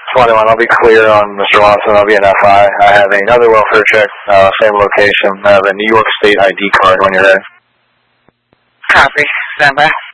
21, I'll be clear on Mr. Watson. I'll be an FI. I have another welfare check, same location. I have a New York State ID card when you're ready. Copy. Stand by.